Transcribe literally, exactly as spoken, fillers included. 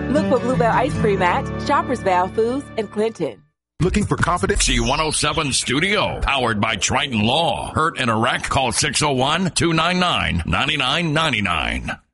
Look for Bluebell Ice Cream at Shoppers Val Foods in Clinton. Looking for confidence? C one oh seven Studio, powered by Triton Law. Hurt in a wreck? Call six oh one, two nine nine, nine nine nine nine.